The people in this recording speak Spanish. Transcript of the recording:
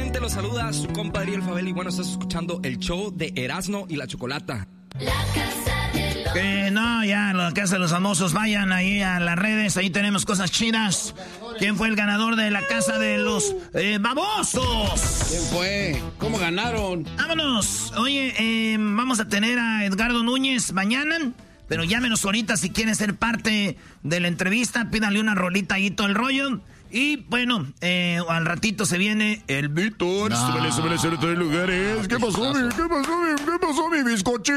gente, los saluda su compadre El Fabel y bueno, estás escuchando el show de Erasmo y la Chocolata. No, ya, la casa de los famosos, vayan ahí a las redes, ahí tenemos cosas chidas. ¿Quién fue el ganador de la casa de los babosos? ¿Quién fue? ¿Cómo ganaron? Vámonos. Oye, vamos a tener a Edgardo Núñez mañana, pero llámenos ahorita si quieren ser parte de la entrevista, pídanle una rolita ahí todo el rollo. Y bueno, al ratito se viene el Víctor. Súbele, súbele, lugares. ¿Qué pasó, mi bizcochito?